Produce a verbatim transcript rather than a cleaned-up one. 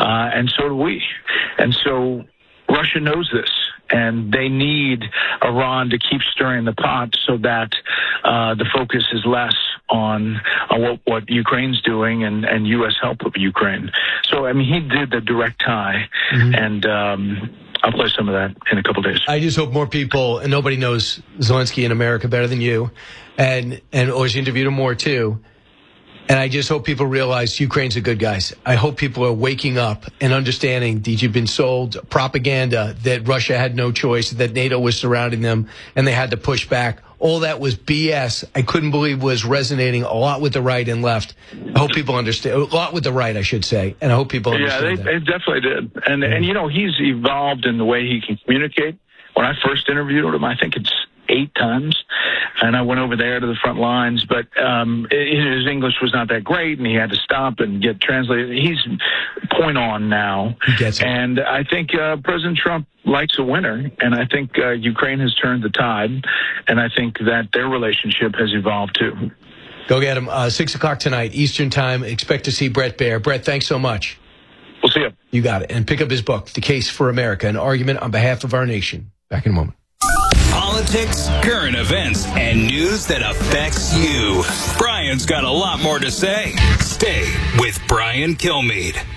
uh, and so do we. And so Russia knows this, and they need Iran to keep stirring the pot so that uh, the focus is less on uh, what, what Ukraine's doing and, and U S help of Ukraine. So, I mean, he did the direct tie, mm-hmm. and um, I'll play some of that in a couple days. I just hope more people, and nobody knows Zelensky in America better than you, and, and always interviewed him more, too. And I just hope people realize Ukraine's a good guys. I hope people are waking up and understanding that you've been sold propaganda that Russia had no choice, that NATO was surrounding them, and they had to push back. All that was B S. I couldn't believe was resonating a lot with the right and left. I hope people understand. A lot with the right, I should say. And I hope people understand yeah, they, that. they definitely did. And, and, you know, he's evolved in the way he can communicate. When I first interviewed him, I think it's eight times, and I went over there to the front lines, but um, his English was not that great, and he had to stop and get translated. He's point on now, he gets it. And I think uh, President Trump likes a winner, and I think uh, Ukraine has turned the tide, and I think that their relationship has evolved too. Go get him. Uh, six o'clock tonight, Eastern Time. Expect to see Bret Baier. Bret, thanks so much. We'll see you. You got it. And pick up his book, The Case for America, an argument on behalf of our nation. Back in a moment. Politics, current events, and news that affects you. Brian's got a lot more to say. Stay with Brian Kilmeade.